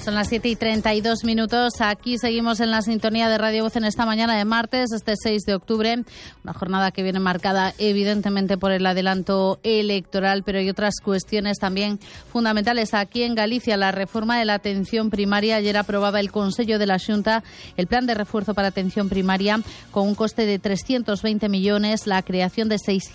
Son las 7:32. Aquí seguimos en la sintonía de Radio Voz en esta mañana de martes, este 6 de octubre. Una jornada que viene marcada evidentemente por el adelanto electoral, pero hay otras cuestiones también fundamentales. Aquí en Galicia, la reforma de la atención primaria. Ayer aprobaba el Consello de la Xunta el plan de refuerzo para atención primaria con un coste de 320 millones, la creación de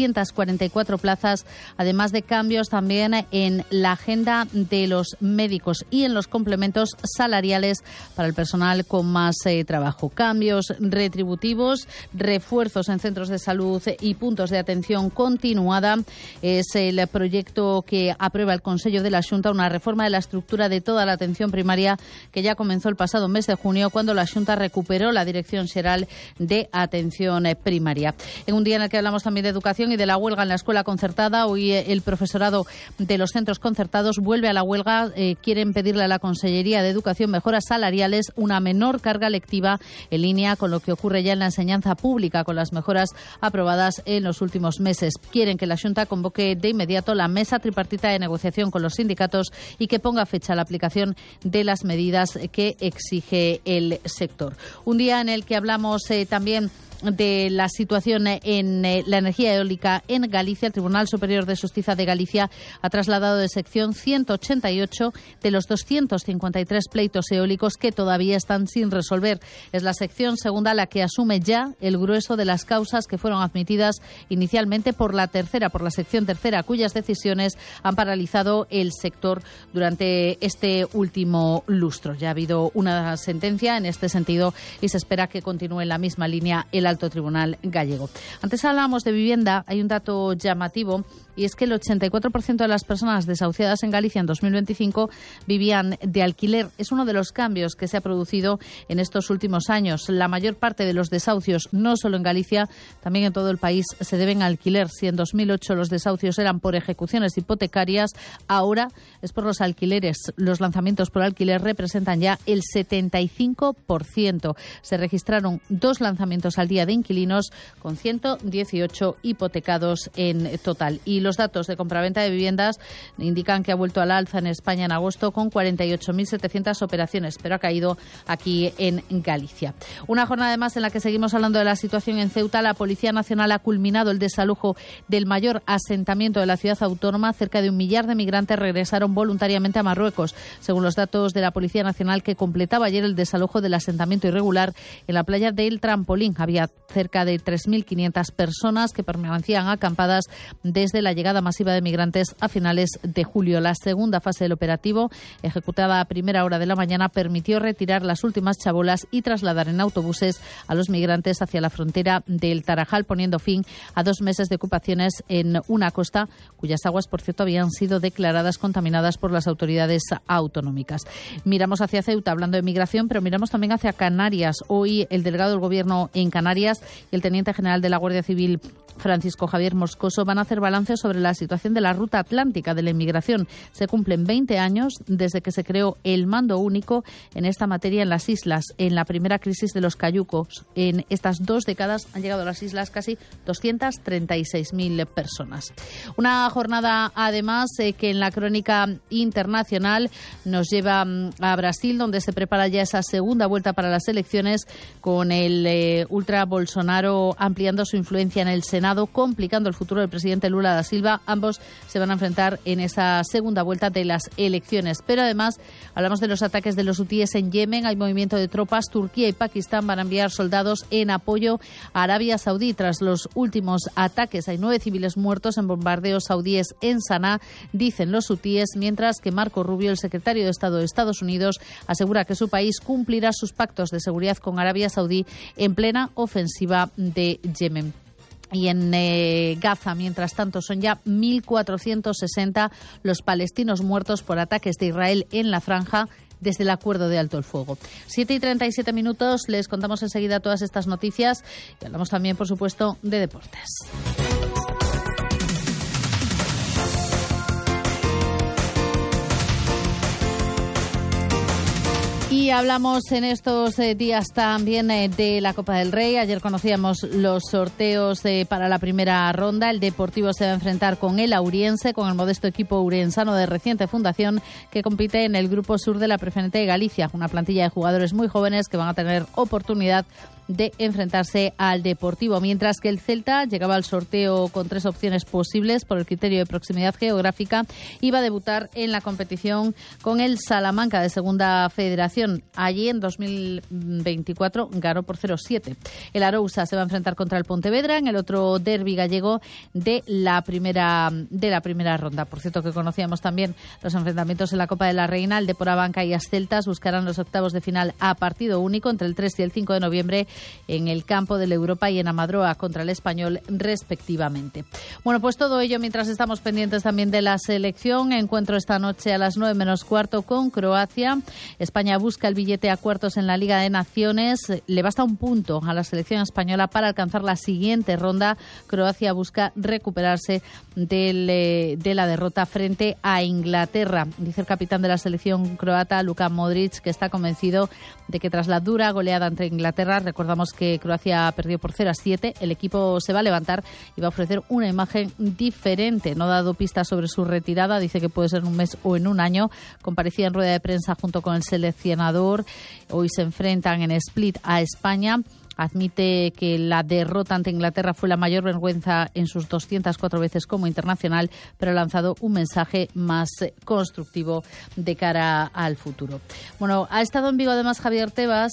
644 plazas, además de cambios también en la agenda de los médicos y en los complementos salariales para el personal con más trabajo. Cambios retributivos, refuerzos en centros de salud y puntos de atención continuada. Es el proyecto que aprueba el Consello de la Xunta, una reforma de la estructura de toda la atención primaria que ya comenzó el pasado mes de junio, cuando la Xunta recuperó la Dirección Xeral de Atención Primaria. En un día en el que hablamos también de educación y de la huelga en la escuela concertada, hoy el profesorado de los centros concertados vuelve a la huelga. Quieren pedirle a la Consellería de Educación mejoras salariales, una menor carga lectiva, en línea con lo que ocurre ya en la enseñanza pública con las mejoras aprobadas en los últimos meses. Quieren que la Xunta convoque de inmediato la mesa tripartita de negociación con los sindicatos y que ponga fecha a la aplicación de las medidas que exige el sector. Un día en el que hablamos también de la situación en la energía eólica en Galicia. El Tribunal Superior de Justicia de Galicia ha trasladado de sección 188 de los 253 pleitos eólicos que todavía están sin resolver. Es la sección segunda la que asume ya el grueso de las causas que fueron admitidas inicialmente por la sección tercera, cuyas decisiones han paralizado el sector durante este último lustro. Ya ha habido una sentencia en este sentido y se espera que continúe en la misma línea el Alto Tribunal gallego. Antes hablábamos de vivienda. Hay un dato llamativo y es que el 84% de las personas desahuciadas en Galicia en 2025 vivían de alquiler. Es uno de los cambios que se ha producido en estos últimos años. La mayor parte de los desahucios, no solo en Galicia, también en todo el país, se deben a alquiler. Si en 2008 los desahucios eran por ejecuciones hipotecarias, ahora es por los alquileres. Los lanzamientos por alquiler representan ya el 75%. Se registraron 2 lanzamientos al día de inquilinos, con 118 hipotecados en total. Y los datos de compraventa de viviendas indican que ha vuelto al alza en España en agosto con 48.700 operaciones, pero ha caído aquí en Galicia. Una jornada además en la que seguimos hablando de la situación en Ceuta. La Policía Nacional ha culminado el desalojo del mayor asentamiento de la ciudad autónoma. Cerca de 1 millar de migrantes regresaron voluntariamente a Marruecos, según los datos de la Policía Nacional, que completaba ayer el desalojo del asentamiento irregular en la playa del Trampolín. Había cerca de 3.500 personas que permanecían acampadas desde la llegada masiva de migrantes a finales de julio. La segunda fase del operativo, ejecutada a primera hora de la mañana, permitió retirar las últimas chabolas y trasladar en autobuses a los migrantes hacia la frontera del Tarajal, poniendo fin a 2 meses de ocupaciones en una costa cuyas aguas, por cierto, habían sido declaradas contaminadas por las autoridades autonómicas. Miramos hacia Ceuta hablando de migración, pero miramos también hacia Canarias. Hoy el delegado del Gobierno en Canarias y el teniente general de la Guardia Civil, Francisco Javier Moscoso, van a hacer balance sobre la situación de la ruta atlántica de la inmigración. Se cumplen 20 años desde que se creó el mando único en esta materia en las islas. En la primera crisis de los cayucos, en estas 2 décadas han llegado a las islas casi 236.000 personas. Una jornada además que en la crónica internacional nos lleva a Brasil, donde se prepara ya esa segunda vuelta para las elecciones, con el ultra Bolsonaro ampliando su influencia en el Senado, complicando el futuro del presidente Lula da Silva. Ambos se van a enfrentar en esa segunda vuelta de las elecciones. Pero además hablamos de los ataques de los hutíes en Yemen. Hay movimiento de tropas. Turquía y Pakistán van a enviar soldados en apoyo a Arabia Saudí tras los últimos ataques. Hay 9 civiles muertos en bombardeos saudíes en Saná, dicen los hutíes, mientras que Marco Rubio, el secretario de Estado de Estados Unidos, asegura que su país cumplirá sus pactos de seguridad con Arabia Saudí en plena ofensiva de Yemen. Y en Gaza, mientras tanto, son ya 1.460 los palestinos muertos por ataques de Israel en la franja desde el acuerdo de alto el fuego. 7:37, les contamos enseguida todas estas noticias y hablamos también, por supuesto, de deportes. Y hablamos en estos días también de la Copa del Rey. Ayer conocíamos los sorteos para la primera ronda. El Deportivo se va a enfrentar con el Auriense, con el modesto equipo urensano de reciente fundación que compite en el Grupo Sur de la Preferente de Galicia. Una plantilla de jugadores muy jóvenes que van a tener oportunidad de enfrentarse al Deportivo, mientras que el Celta llegaba al sorteo con 3 opciones posibles por el criterio de proximidad geográfica. Iba a debutar en la competición con el Salamanca de Segunda Federación. Allí en 2024 ganó por 0-7. El Arousa se va a enfrentar contra el Pontevedra en el otro derbi gallego de la primera ronda. Por cierto, que conocíamos también los enfrentamientos en la Copa de la Reina. El Deportivo y las Celtas buscarán los octavos de final a partido único entre el 3 y el 5 de noviembre en el campo del Europa y en Amadroa contra el Español, respectivamente. Bueno, pues todo ello mientras estamos pendientes también de la selección. Encuentro esta noche a las 9:15 con Croacia. España busca el billete a cuartos en la Liga de Naciones. Le basta un punto a la selección española para alcanzar la siguiente ronda. Croacia busca recuperarse de la derrota frente a Inglaterra. Dice el capitán de la selección croata, Luka Modric, que está convencido de que tras la dura goleada entre Inglaterra, recordamos que Croacia perdió por 0-7, el equipo se va a levantar y va a ofrecer una imagen diferente. No ha dado pistas sobre su retirada, dice que puede ser en un mes o en un año. Comparecía en rueda de prensa junto con el seleccionador. Hoy se enfrentan en Split a España. Admite que la derrota ante Inglaterra fue la mayor vergüenza en sus 204 veces como internacional, pero ha lanzado un mensaje más constructivo de cara al futuro. Bueno, ha estado en Vigo además Javier Tebas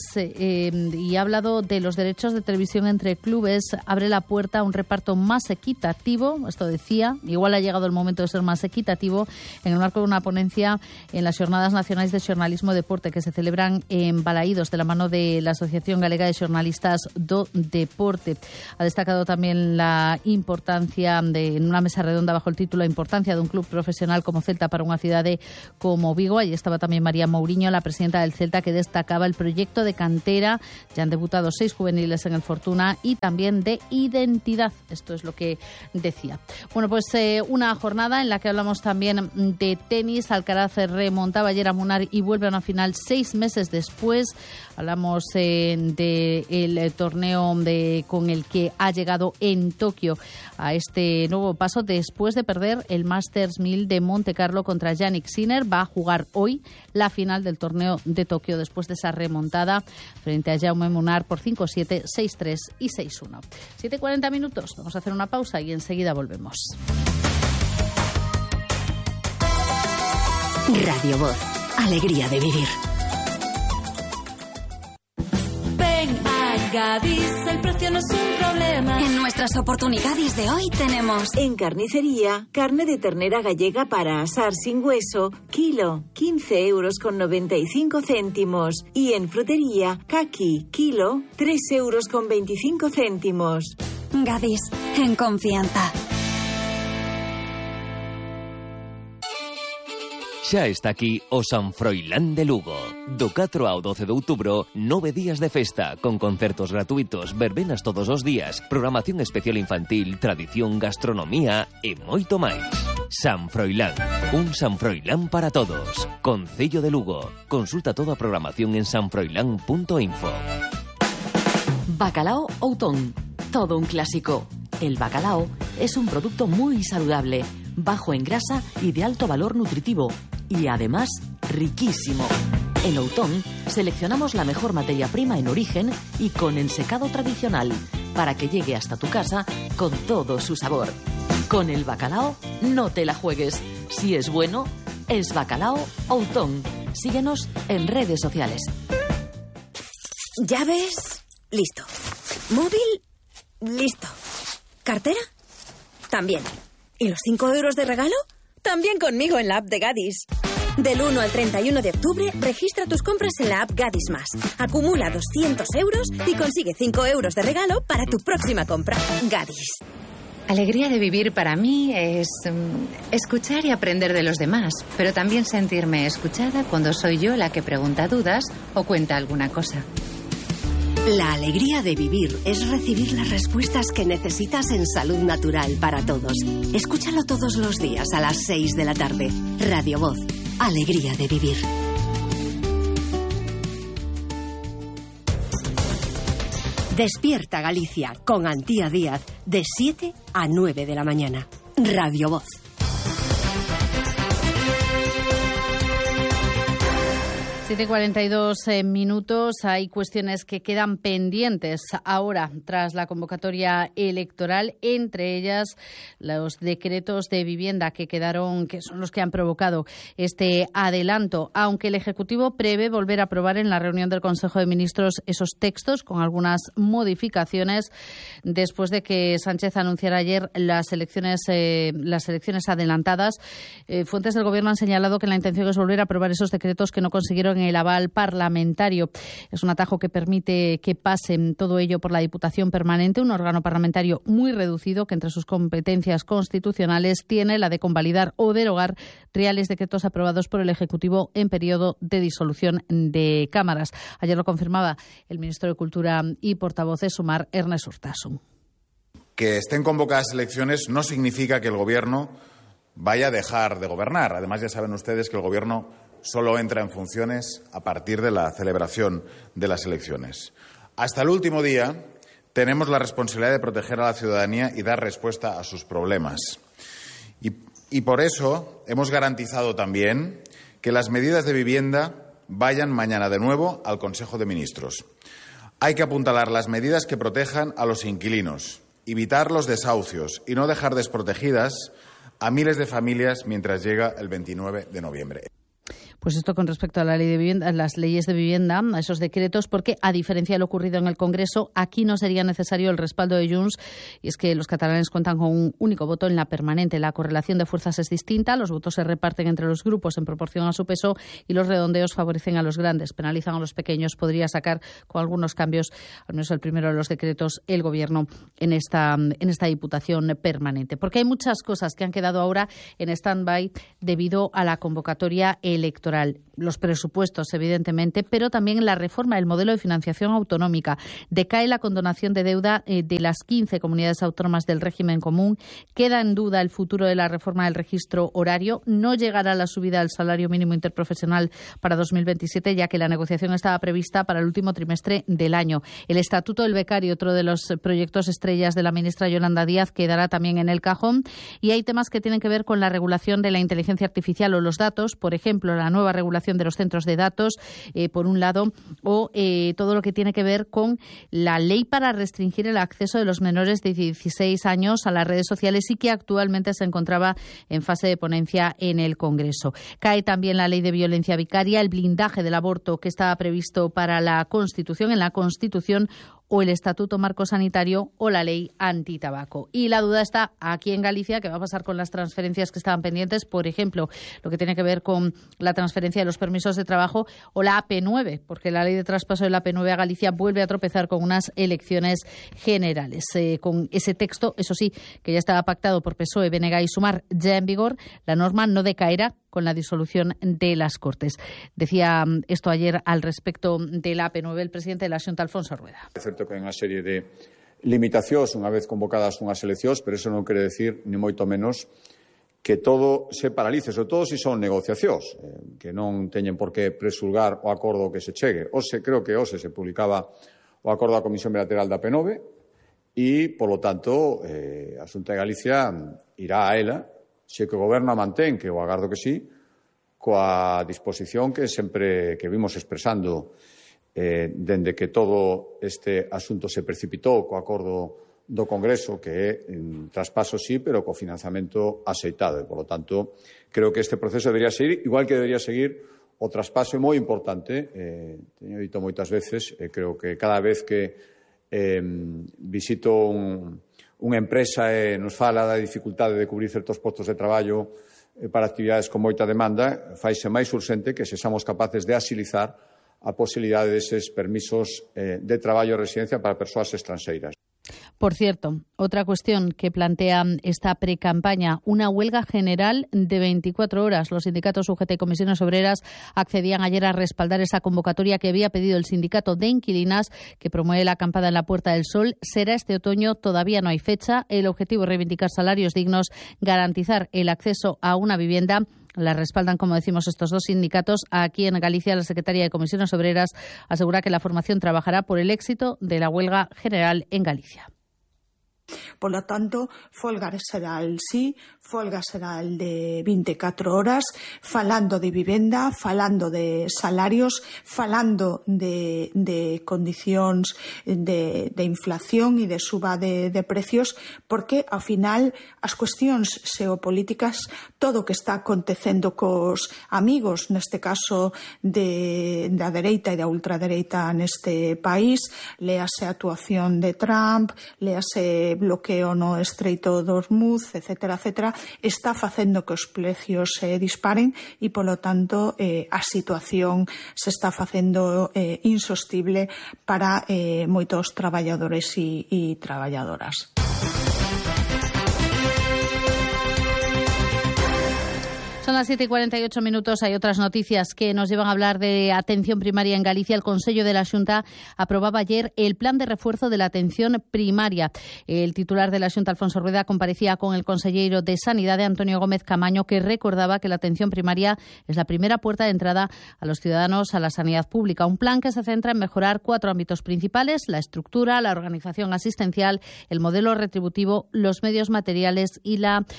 y ha hablado de los derechos de televisión entre clubes. Abre la puerta a un reparto más equitativo, esto decía, igual ha llegado el momento de ser más equitativo, en el marco de una ponencia en las Jornadas Nacionales de Xornalismo y Deporte que se celebran en Balaídos de la mano de la Asociación Galega de Xornalistas do Deporte. Ha destacado también la importancia en una mesa redonda bajo el título Importancia de un club profesional como Celta para unha cidade como Vigo. Allí estaba también María Mourinho, la presidenta del Celta, que destacaba el proyecto de cantera. Ya han debutado 6 juveniles en el Fortuna y también de identidad. Esto es lo que decía. Bueno, pues una jornada en la que hablamos también de tenis. Alcaraz remontaba ayer a Munar y vuelve a una final 6 meses después. Hablamos del torneo con el que ha llegado en Tokio a este nuevo paso después de perder el Masters 1000 de Monte Carlo contra Jannik Sinner. Va a jugar hoy la final del torneo de Tokio después de esa remontada frente a Jaume Munar por 5-7, 6-3 y 6-1. 7:40 minutos. Vamos a hacer una pausa y enseguida volvemos. Radio Voz. Alegría de vivir. Gadis, el precio no es un problema. En nuestras oportunidades de hoy tenemos: en carnicería, carne de ternera gallega para asar sin hueso, kilo, 15,95 €. Y en frutería, caqui, kilo, 3,25 €. Gadis, en confianza. Xa está aquí o San Froilán de Lugo. Do 4 ao 12 de outubro, 9 días de festa, con concertos gratuitos, verbenas todos os días, programación especial infantil, tradición, gastronomía e moito máis. San Froilán, un San Froilán para todos. Concello de Lugo. Consulta toda a programación en sanfroilán.info. Bacalao Outón, todo un clásico. El bacalao es un producto muy saludable, bajo en grasa y de alto valor nutritivo, y además riquísimo. En Outón seleccionamos la mejor materia prima en origen y con ensecado tradicional, para que llegue hasta tu casa con todo su sabor. Con el bacalao no te la juegues. Si es bueno, es Bacalao Outón. Síguenos en redes sociales. Llaves, listo. Móvil, listo. ¿Cartera? También. ¿Y los 5 € de regalo? También conmigo en la app de Gadis. Del 1 al 31 de octubre, registra tus compras en la app Gadis Más. Acumula 200 € y consigue 5 € de regalo para tu próxima compra. Gadis. Alegría de vivir para mí es escuchar y aprender de los demás, pero también sentirme escuchada cuando soy yo la que pregunta dudas o cuenta alguna cosa. La alegría de vivir es recibir las respuestas que necesitas en Salud Natural para Todos. Escúchalo todos los días a las 6 de la tarde. Radio Voz. Alegría de vivir. Despierta Galicia con Antía Díaz de 7 a 9 de la mañana. Radio Voz. 7:42 minutos. Hay cuestiones que quedan pendientes ahora tras la convocatoria electoral, entre ellas los decretos de vivienda que son los que han provocado este adelanto, aunque el Ejecutivo prevé volver a aprobar en la reunión del Consejo de Ministros esos textos con algunas modificaciones después de que Sánchez anunciara ayer las elecciones adelantadas. Fuentes del Gobierno han señalado que la intención es volver a aprobar esos decretos que no consiguieron el aval parlamentario. Es un atajo que permite que pase todo ello por la Diputación Permanente, un órgano parlamentario muy reducido que entre sus competencias constitucionales tiene la de convalidar o derogar reales decretos aprobados por el Ejecutivo en periodo de disolución de cámaras. Ayer lo confirmaba el ministro de Cultura y portavoz de Sumar, Ernest Urtasun. Que estén convocadas elecciones no significa que el Gobierno vaya a dejar de gobernar. Además, ya saben ustedes que el Gobierno solo entra en funciones a partir de la celebración de las elecciones. Hasta el último día tenemos la responsabilidad de proteger a la ciudadanía y dar respuesta a sus problemas. Y por eso hemos garantizado también que las medidas de vivienda vayan mañana de nuevo al Consejo de Ministros. Hay que apuntalar las medidas que protejan a los inquilinos, evitar los desahucios y no dejar desprotegidas a miles de familias mientras llega el 29 de noviembre. Pues esto con respecto a la ley de vivienda, las leyes de vivienda, a esos decretos, porque a diferencia de lo ocurrido en el Congreso, aquí no sería necesario el respaldo de Junts, y es que los catalanes cuentan con un único voto en la permanente. La correlación de fuerzas es distinta, los votos se reparten entre los grupos en proporción a su peso y los redondeos favorecen a los grandes, penalizan a los pequeños. Podría sacar con algunos cambios, al menos el primero de los decretos, el Gobierno en esta Diputación Permanente. Porque hay muchas cosas que han quedado ahora en stand-by debido a la convocatoria electoral. Los presupuestos, evidentemente, pero también la reforma del modelo de financiación autonómica. Decae la condonación de deuda de las 15 comunidades autónomas del régimen común. Queda en duda el futuro de la reforma del registro horario. No llegará la subida del salario mínimo interprofesional para 2027, ya que la negociación estaba prevista para el último trimestre del año. El Estatuto del Becario, otro de los proyectos estrellas de la ministra Yolanda Díaz, quedará también en el cajón. Y hay temas que tienen que ver con la regulación de la inteligencia artificial o los datos, por ejemplo, la nueva regulación de los centros de datos, por un lado, o todo lo que tiene que ver con la ley para restringir el acceso de los menores de 16 años a las redes sociales y que actualmente se encontraba en fase de ponencia en el Congreso. Cae también la ley de violencia vicaria, el blindaje del aborto que estaba previsto para la Constitución, en la Constitución, o el Estatuto Marco Sanitario o la ley antitabaco. Y la duda está aquí en Galicia, ¿qué va a pasar con las transferencias que estaban pendientes? Por ejemplo, lo que tiene que ver con la transferencia de los permisos de trabajo o la AP9, porque la ley de traspaso de la AP9 a Galicia vuelve a tropezar con unas elecciones generales. Con ese texto, eso sí, que ya estaba pactado por PSOE, BNG y Sumar, ya en vigor, la norma no decaerá con la disolución de las Cortes. Decía esto ayer al respecto de la AP9 el presidente de la Xunta, Alfonso Rueda. É certo que hai unha serie de limitacións unha vez convocadas unhas eleccións, pero eso non quere decir, ni moito menos, que todo se paralice, sobre todo se son negociacións, que non teñen por que presulgar o acordo que se chegue. Creo que hoxe se publicaba o acordo da Comisión Bilateral da AP9 e, polo tanto, a Xunta de Galicia irá a ela, se que o Goberno a mantén, que o agardo que sí, coa disposición que sempre que vimos expresando dende que todo este asunto se precipitou co acordo do Congreso, que é traspaso sí, pero co financiamento aceitado. E, polo tanto, creo que este proceso debería seguir, igual que debería seguir o traspaso moi importante. Teño dito moitas veces, creo que cada vez que visito unha empresa e nos fala da dificultade de cubrir certos postos de traballo para actividades con moita demanda, faise máis urxente que sexamos capaces de axilizar a posibilidade deses permisos de traballo e residencia para persoas estranxeiras. Por cierto, otra cuestión que plantea esta precampaña, una huelga general de 24 horas. Los sindicatos UGT y comisiones obreras accedían ayer a respaldar esa convocatoria que había pedido el sindicato de inquilinas que promueve la acampada en la Puerta del Sol. Será este otoño, todavía no hay fecha. El objetivo es reivindicar salarios dignos, garantizar el acceso a una vivienda La respaldan, como decimos, estos dos sindicatos. Aquí en Galicia, la secretaria de Comisiones Obreras asegura que la formación trabajará por el éxito de la huelga general en Galicia. Por lo tanto, folga será el sí, folga será el de 24 horas, falando de vivenda, falando de salarios, falando de condicións de inflación e de suba de precios, porque, ao final, as cuestións xeopolíticas, todo o que está acontecendo cos amigos, neste caso da dereita e da ultradereita neste país, léase a actuación de Trump, léase bloqueo no Estreito de Hormuz, etcétera, etcétera, está facendo que os precios se disparen e, polo tanto, a situación se está facendo insostible para moitos traballadores e traballadoras. Son las 7:48. Hay otras noticias que nos llevan a hablar de atención primaria en Galicia. El Consello de la Xunta aprobaba ayer el plan de refuerzo de la atención primaria. El titular de la Xunta, Alfonso Rueda, comparecía con el conselleiro de Sanidade, Antonio Gómez Camaño, que recordaba que la atención primaria es la primera puerta de entrada a los ciudadanos a la sanidad pública. Un plan que se centra en mejorar 4 ámbitos principales: la estructura, la organización asistencial, el modelo retributivo, los medios materiales y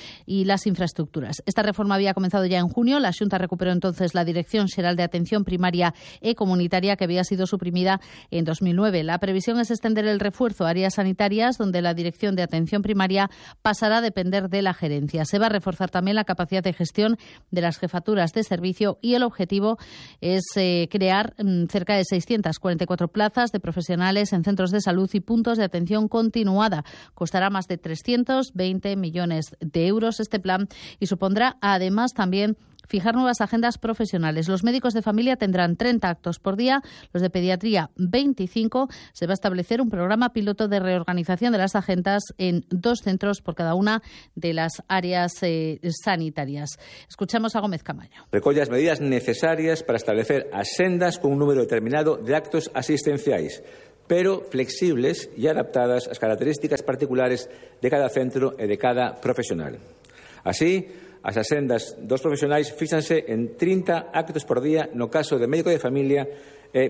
las infraestructuras. Esta reforma había comenzado ya en junio. La Xunta recuperó entonces la Dirección Xeral de Atención Primaria e Comunitaria, que había sido suprimida en 2009. La previsión es extender el refuerzo a áreas sanitarias, donde la Dirección de Atención Primaria pasará a depender de la gerencia. Se va a reforzar también la capacidad de gestión de las jefaturas de servicio y el objetivo es crear cerca de 644 plazas de profesionales en centros de salud y puntos de atención continuada. Costará más de 320 millones de euros este plan y supondrá además también fijar nuevas agendas profesionales. Los médicos de familia tendrán 30 actos por día, los de pediatría 25. Se va a establecer un programa piloto de reorganización de las agendas en 2 centros por cada una de las áreas sanitarias. Escuchamos a Gómez Camaño. Recolle as medidas necesarias para establecer as sendas con un número determinado de actos asistenciais, pero flexibles e adaptadas ás características particulares de cada centro e de cada profesional. Así, as asendas dos profesionais fíxanse en 30 actos por día no caso de médico de familia e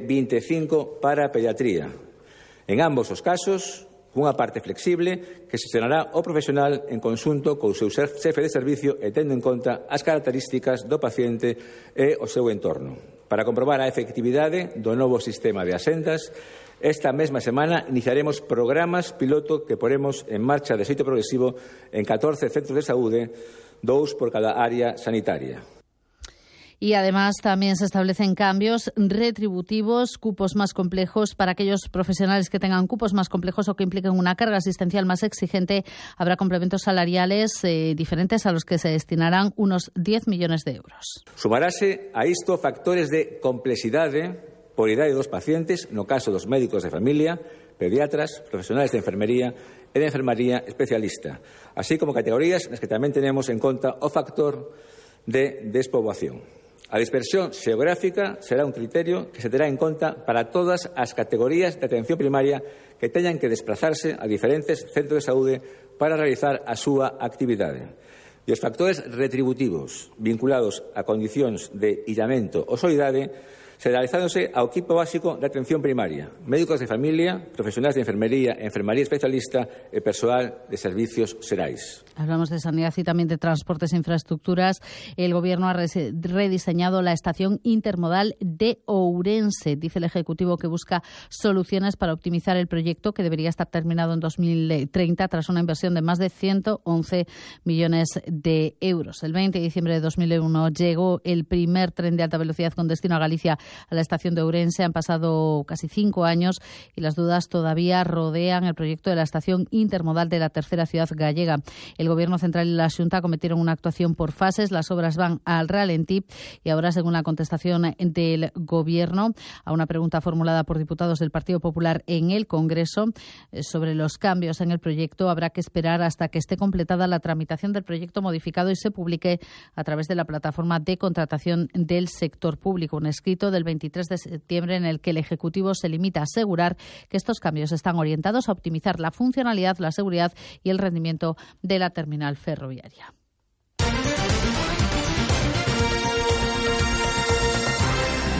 25 para pediatría. En ambos os casos, unha parte flexible que xestionará o profesional en conxunto co seu xefe de servicio e tendo en conta as características do paciente e o seu entorno. Para comprobar a efectividade do novo sistema de asendas, esta mesma semana iniciaremos programas piloto que poremos en marcha de xeito progresivo en 14 centros de saúde, 2 por cada área sanitaria. Y además también se establecen cambios retributivos, cupos más complejos para aquellos profesionales que tengan cupos más complejos o que impliquen una carga asistencial más exigente. Habrá complementos salariales diferentes a los que se destinarán unos 10 millones de euros. Sumarase a isto factores de complexidade por idade dos pacientes, no caso dos médicos de familia, pediatras, profesionales de enfermería e de enfermaría especialista, así como categorías nas que tamén tenemos en conta o factor de despoboación. A dispersión xeográfica será un criterio que se terá en conta para todas as categorías de atención primaria que teñan que desplazarse a diferentes centros de saúde para realizar a súa actividade. E os factores retributivos vinculados a condicións de illamento ou soidade generalizándose ao equipo básico de atención primaria, médicos de familia, profesionales de enfermería, enfermaría especialista e persoal de servicios xerais. Hablamos de sanidad y también de transportes e infraestructuras. El Gobierno ha rediseñado la estación intermodal de Ourense. Dice el Ejecutivo que busca soluciones para optimizar el proyecto, que debería estar terminado en 2030 tras una inversión de más de 111 millones de euros. El 20 de diciembre de 2001 llegó el primer tren de alta velocidad con destino a Galicia a la estación de Ourense. Han pasado casi 5 años y las dudas todavía rodean el proyecto de la estación intermodal de la tercera ciudad gallega. El Gobierno central y la Xunta cometieron una actuación por fases. Las obras van al ralentí y ahora, según la contestación del Gobierno a una pregunta formulada por diputados del Partido Popular en el Congreso sobre los cambios en el proyecto, habrá que esperar hasta que esté completada la tramitación del proyecto modificado y se publique a través de la plataforma de contratación del sector público. Un escrito del 23 de septiembre en el que el Ejecutivo se limita a asegurar que estos cambios están orientados a optimizar la funcionalidad, la seguridad y el rendimiento de la terminal ferroviaria.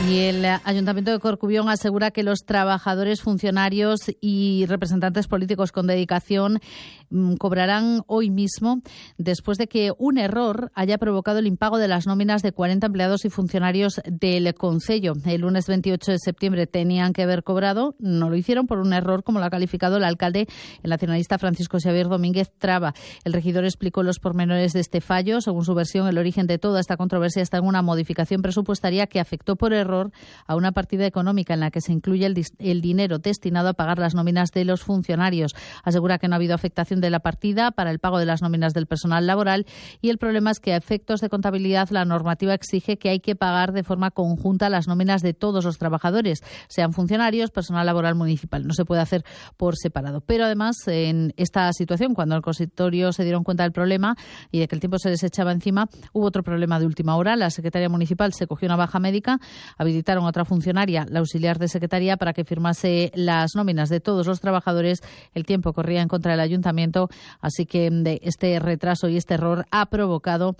Y el Ayuntamiento de Corcubión asegura que los trabajadores, funcionarios y representantes políticos con dedicación cobrarán hoy mismo después de que un error haya provocado el impago de las nóminas de 40 empleados y funcionarios del concello. El lunes 28 de septiembre tenían que haber cobrado, no lo hicieron por un error, como lo ha calificado el alcalde, el nacionalista Francisco Xavier Domínguez Traba. El regidor explicó los pormenores de este fallo. Según su versión, el origen de toda esta controversia está en una modificación presupuestaria que afectó por error a una partida económica en la que se incluye el dinero destinado a pagar las nóminas de los funcionarios. Asegura que no ha habido afectación de la partida para el pago de las nóminas del personal laboral y el problema es que a efectos de contabilidad la normativa exige que hay que pagar de forma conjunta las nóminas de todos los trabajadores, sean funcionarios, personal laboral municipal. No se puede hacer por separado. Pero además, en esta situación, cuando el consistorio se dieron cuenta del problema y de que el tiempo se les echaba encima, hubo otro problema de última hora. La secretaria municipal se cogió una baja médica, habilitaron a otra funcionaria, la auxiliar de secretaría, para que firmase las nóminas de todos los trabajadores. El tiempo corría en contra del ayuntamiento, así que este retraso y este error ha provocado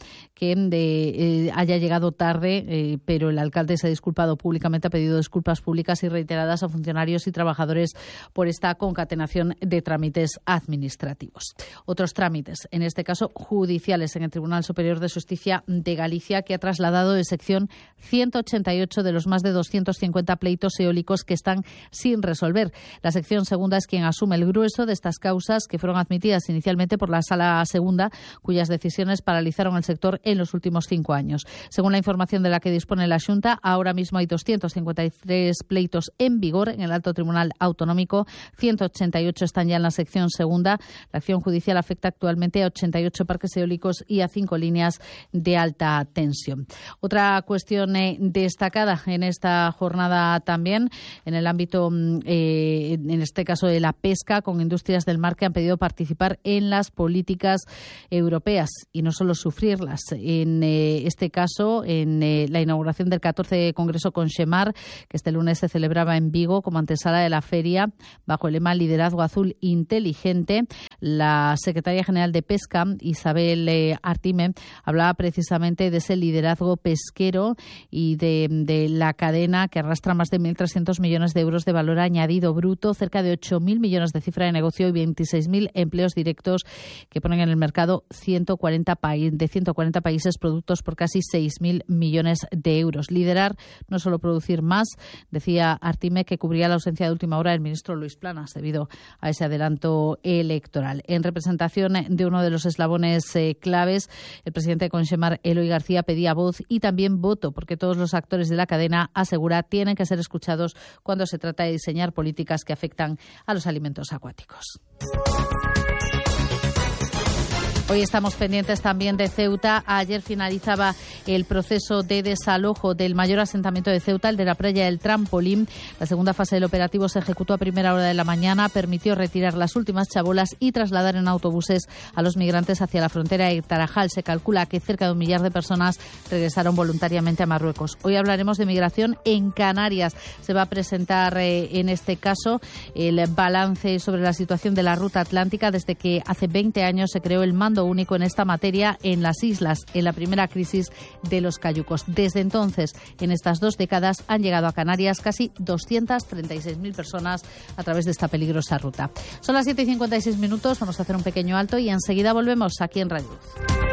que haya llegado tarde, pero el alcalde se ha disculpado públicamente, ha pedido disculpas públicas y reiteradas a funcionarios y trabajadores por esta concatenación de trámites administrativos. Otros trámites, en este caso judiciales, en el Tribunal Superior de Justicia de Galicia, que ha trasladado de sección 188 de los más de 250 pleitos eólicos que están sin resolver. La sección segunda es quien asume el grueso de estas causas, que fueron admitidas inicialmente por la Sala Segunda, cuyas decisiones paralizaron el sector en los últimos 5 años. Según la información de la que dispone la Xunta, ahora mismo hay 253 pleitos en vigor en el Alto Tribunal Autonómico, 188 están ya en la sección segunda. La acción judicial afecta actualmente a 88 parques eólicos y a 5 líneas de alta tensión. Otra cuestión destacada en esta jornada también, en el ámbito, en este caso de la pesca, con industrias del mar que han pedido participar en las políticas europeas y no solo sufrirlas. En este caso, en la inauguración del 14 Congreso Conxemar, que este lunes se celebraba en Vigo como antesala de la feria, bajo el lema Liderazgo Azul Inteligente, la secretaria general de Pesca, Isabel Artime, hablaba precisamente de ese liderazgo pesquero y de la cadena que arrastra más de 1.300 millones de euros de valor añadido bruto, cerca de 8.000 millones de cifra de negocio y 26.000 empleos directos que ponen en el mercado 140 países productos por casi 6.000 millones de euros. Liderar, no solo producir más, decía Artime, que cubría la ausencia de última hora del ministro Luis Planas debido a ese adelanto electoral. En representación de uno de los eslabones claves, el presidente de Conxemar, Eloy García, pedía voz y también voto, porque todos los actores de la cadena, asegura, tienen que ser escuchados cuando se trata de diseñar políticas que afectan a los alimentos acuáticos. Hoy estamos pendientes también de Ceuta. Ayer finalizaba el proceso de desalojo del mayor asentamiento de Ceuta, el de la playa del Trampolín. La segunda fase del operativo se ejecutó a primera hora de la mañana, permitió retirar las últimas chabolas y trasladar en autobuses a los migrantes hacia la frontera de Tarajal. Se calcula que cerca de 1 millar de personas regresaron voluntariamente a Marruecos. Hoy hablaremos de migración en Canarias. Se va a presentar en este caso el balance sobre la situación de la ruta atlántica desde que hace 20 años se creó el mando único en esta materia en las islas, en la primera crisis de los cayucos. Desde entonces, en estas 2 décadas, han llegado a Canarias casi 236.000 personas a través de esta peligrosa ruta. Son las 7:56, vamos a hacer un pequeño alto y enseguida volvemos aquí en Radio Luz.